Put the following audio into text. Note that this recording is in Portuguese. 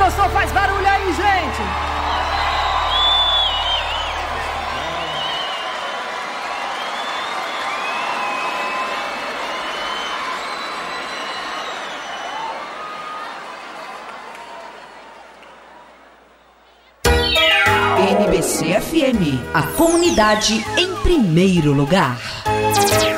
gostou, faz barulho aí, gente! NBC FM, a comunidade em primeiro lugar.